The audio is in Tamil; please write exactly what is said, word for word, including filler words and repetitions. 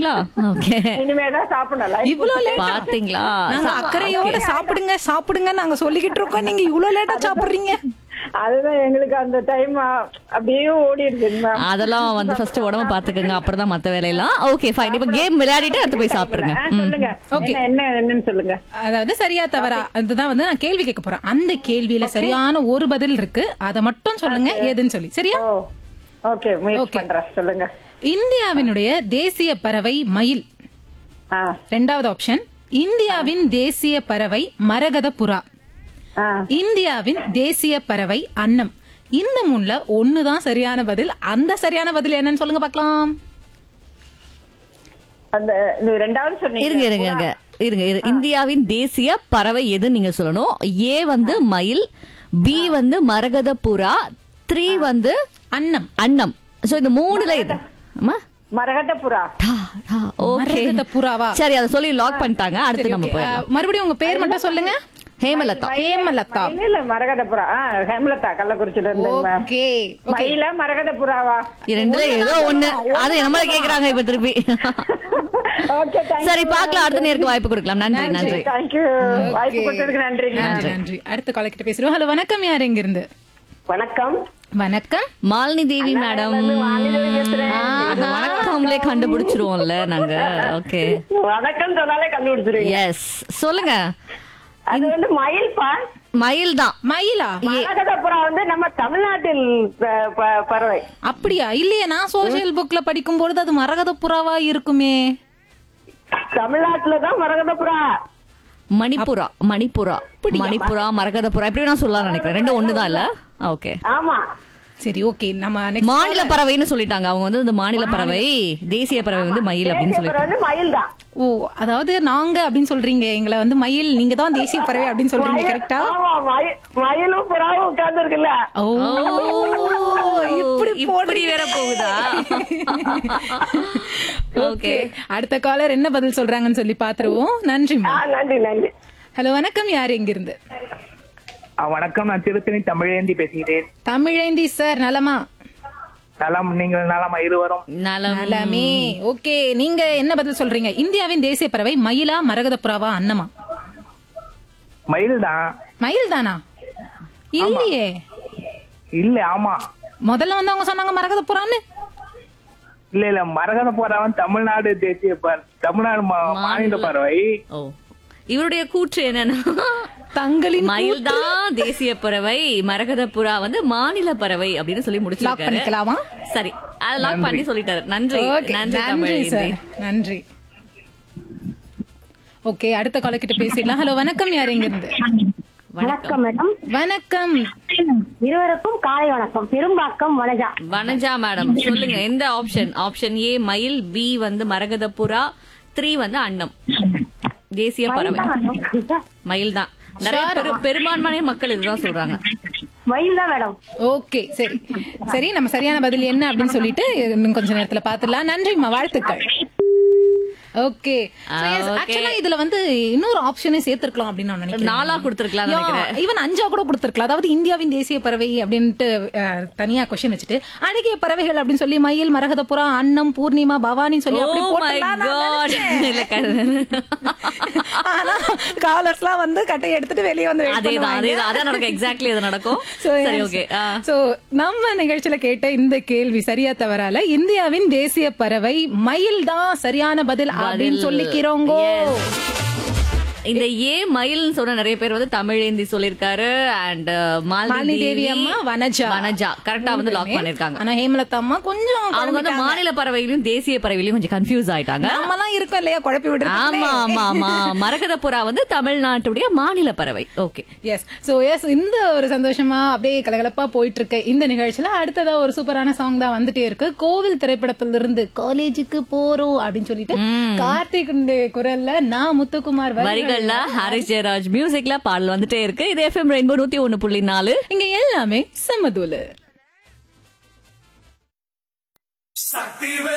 சாப்பிட்டீங்களா? ஓகே, இனிமேதான் சாப்பிடலாம். இவ்வளவு லேட்டா? பாத்தீங்களா? நாங்க அக்கறையோட சாப்பிடுங்க சாப்பிடுங்க நாங்க சொல்லிக்கிட்டு இருக்கோம், நீங்க இவ்வளவு லேட்டா சாப்பிடுறீங்க. அதுதான் எங்களுக்கு அந்த டைம் அப்படியே ஓடிடுது மேம். அதெல்லாம் வந்து ஃபர்ஸ்ட் உடம்ப பாத்துக்கங்க, அப்புறம் தான் மத்த வேலையெல்லாம். Okay fine. இப்ப கேம் விளையாடிட்டு அடுத்து போய் சாப்பிடுங்க. ஆ, சொல்லுங்க. Okay. என்ன என்ன என்னன்னு சொல்லுங்க. அதாவது சரியா தவறா அதுதான் வந்து நான் கேள்வி கேட்க போறேன். அந்த கேள்வியில சரியான ஒரு பதில் இருக்கு, அத மட்டும் சொல்லுங்க ஏதுன்னு சொல்லி. சரியா? ஓ ஓகே, முயற்சி Okay. பண்றேன். சொல்லுங்க. இந்தியாவினுடைய தேசிய பறவை மயில். ஆ ரெண்டாவது ஆப்ஷன் இந்தியாவின் தேசிய பறவை மரகத புறா. ஆ இந்தியாவின் தேசிய பறவை அன்னம். இந்த மூணுல ஒண்ணுதான் சரியான பதில். அந்த சரியான பதில் என்னன்னு சொல்லுங்க பார்க்கலாம். அந்த இந்த ரெண்டாவது இருங்க சொன்னீங்க. இருங்க இருங்க இருங்க இரு. இந்தியாவின் தேசிய பறவை எதுன்னு நீங்க சொல்லணும். ஏ வந்து மயில், பி வந்து மரகத புறா, த்ரீ வந்து அன்னம். அன்னம். சோ இந்த மூணுல இது அம்மா மரகத புறா. ஓகே, மரகத புறாவா? சரி அதை சொல்லி லாக் பண்ணிட்டாங்க. அடுத்து நம்ம Okay. போய் அஹ், மறுபடியும் உங்க பேர் மட்டும் சொல்லுங்க. ஹேமலதா. ஹேமலதா. இல்ல இல்ல மரகத புறா. ஆ ஹேமலதா, கள்ளக்குறிச்சியில இருந்து மேம். ஓகே மயில மரகத புறாவா? ரெண்டுல ஏதோ ஒண்ணு. அது நம்ம கேக்குறாங்க இப்ப திருப்பி. ஓகே, தேங்க் சரி பார்க்கலாம், அடுத்த நேருக்கு வாய்ப்பு கொடுக்கலாம். நன்றி நன்றி. Thank you. வாய்ப்பு கொடுத்ததுக்கு நன்றி. நன்றி நன்றி. அடுத்த கால் கிட்ட பேசுறோம். ஹலோ வணக்கம், யார் எங்க இருந்து? வணக்கம். வணக்கம். மாலினி தேவி மேடம். வணக்கம்லே கண்டுபிடிச்சிருவோம்ல நாங்க. ஓகே வணக்கம் சொன்னாலே கண்டுபிடிச்சிருவீங்க. எஸ் சொல்லுங்க. அது வந்து மயில் பா. மயில் தான். மயிலா? மரகத புறா வந்து நம்ம தமிழ்நாட்டில் ப- ப- பறவை. அப்படியா? இல்லையே, நான் சோசியல் புக்ல படிக்கும் பொழுது அது மரகத புறாவா இருக்குமே. தமிழ்நாட்டுலதான் மரகத புறா. மணிப்புரா. மணிப்புரா மணிப்புரா மரகதபுரா எப்படி நான் சொல்லலாம் நினைக்கிறேன். ரெண்டும் ஒண்ணுதான் இல்ல? ஓகே ஆமா. சரி ஓகே, நம்ம next மாநில பறவைன்னு சொல்லிட்டாங்க அவங்க வந்து. இந்த மாநில பறவை தேசிய பறவை வந்து மயில் அப்படின்னு தேசிய பறவை சொல்லிட்டாங்க. வந்து மயில் தான். ஓ, அதாவது நாங்க அப்படின்னு சொல்றீங்க, எங்களை வந்து மயில், நீங்க தான் தேசிய பறவை அப்படின்னு சொல்றீங்க. கரெக்டா? ஆமா, மயில்- மயிலும் புறாவும் உட்கார்ந்து இருக்குல்ல. ஓ, இப்படி இப்படி வேற போகுதா? ஓகே, அடுத்த காலர் என்ன பதில் சொல்றாங்கன்னு சொல்லி பாத்துருவோம். நன்றி. ஆ, நன்றி நன்றி. ஹலோ வணக்கம், யார் எங்க இருந்து? ஆ, வணக்கம். நான் திருத்தணி தமிழேந்தி பேசுகிறேன். தமிழேந்தி சார், நலமா? நலம். நீங்கள் நலமா? இருவரும் நலம். நலமே. ஓகே, நீங்க என்ன பதில் சொல்றீங்க? இந்தியாவின் தேசிய பறவை மயிலா மரகத புறாவா அன்னமா? மயில் தான். மயில் தானா? இல்லையே, இல்ல. ஆமா. முதல்ல வந்து அவங்க சொன்னாங்க மரகத புறான்னு. இல்ல இல்ல மரகத பறவை தமிழ்நாடு தேசிய பற- தமிழ்நாடு மா- மாநில பறவை. ஓ, இவருடைய கூற்று என்னன்னா தங்களின் மயில் தான் தேசிய பறவை, மரகத புறா வந்து மாநில பறவை அப்படின்னு சொல்லி லாக் முடிச்சிருக்காரு. பண்ணிக்கலாமா? சரி, அதை லாக் பண்ணி சொல்லிட்டாரு. நன்றி Okay, நன்றி நன்றி தமிழேந்தி. சார், நன்றி. ஓகே, அடுத்த கால கிட்ட பேசிடலாம். ஹலோ வணக்கம், யார் எங்க இருந்து? வணக்கம் மேடம். வணக்கம். இருவருக்கும் காலை வணக்கம். பெரும்பாக்கம் வனஜா. வனஜா மேடம் சொல்லுங்க. எந்த ஆப்ஷன்? ஆப்ஷன் ஏ மயில், பி வந்து மரகத புறா, த்ரீ வந்து அன்னம். தேசிய பறவை மயில் தான். நிறைய பெரு- பெரும்பான்மையான மக்கள் இதுதான் சொல்றாங்க. மயில் தான் மேடம். ஓகே, சரி சரி, நம்ம சரியான பதில் என்ன அப்படின்னு சொல்லிட்டு இன்னும் கொஞ்ச நேரத்துல பாத்துடலாம். நன்றிம்மா, வாழ்த்துக்கள். ஓகே, ஆக்சுவலா இதுல வந்து இன்னொரு ஆப்ஷனே சேர்த்திருக்கலாம் அப்படின்னு நான் நினைக்கிறேன். நாலா கொடுத்திருக்கலாம் நினைக்கிறேன். ஈவன் அஞ்சா கூட கொடுத்திருக்கலாம். அதாவது இந்தியாவின் தேசிய பறவை அப்படின்ட்டு அஹ், தனியா கொஸ்டின் வச்சுட்டு அழகிய பறவைகள் அப்படின்னு சொல்லி மயில், மரகத புறா, அன்னம், பூர்ணிமா, பவானி சொல்லி அப்படி Oh my போட்டுடலாம் நான் God. நினைச்சேன். இல்ல, கரு- ஆனா காலர்ஸ்லாம் வந்து கட்டையை எடுத்துட்டு வெளியே வந்து wait அதேதான் பண்ணுவாங்க. அதேதான் அதான் நடக்கும். எக்ஸாக்ட்லி அது நடக்கும். So, சரி, yes. ஓகே. So, நம்ம நிகழ்ச்சியில கேட்ட இந்த கேள்வி சரியா தவறால இந்தியாவின் தேசிய பறவை மயில் தான் சரியான பதில் அப்படின்னு சொல்லிக்கிறோங்க. இந்த ஏ மயில் சொன்ன நிறைய பேர் வந்து தமிழேந்தி சொல்லிருக்காரு. அண்ட் மாலினி தேவி அம்மா, வனஜா வனஜா கரெக்டா வந்து லாக் பண்ணிருக்காங்க. ஆனா ஹேமலதா அம்மா கொஞ்சம் அவங்க வந்து மாநில பறவைகளையும் தேசிய பறவைகளையும் கொஞ்சம் கன்ஃபியூஸ் ஆயிட்டாங்க. நம்மலாம் இருக்கோம் இல்லையா, குழப்பி விடுறது. ஆமா ஆமா ஆமா மரகத புறா வந்து தமிழ்நாட்டுடைய மாநில பறவை. Okay, S. சோ எஸ், இந்த ஒரு சந்தோஷமா அப்படியே கலகலப்பா போயிட்டு இருக்கு இந்த நிகழ்ச்சியில. அடுத்ததா ஒரு சூப்பரான சாங் தான் வந்துட்டே இருக்கு. கோவில் திரைப்படத்துல இருந்து காலேஜுக்கு போறோம் அப்படின்னு சொல்லிட்டு கார்த்திக் குரல்ல நான் முத்துக்குமார் வரிகள்ல ஹாரிஸ் ஜெயராஜ் மியூசிக்ல பாடல் வந்துட்டே இருக்கு. இது எஃப்எம் ரெயின்போ நூத்தி ஒண்ணு புள்ளி நாலு. இங்க எல்லாமே சமதூல. சக்திவே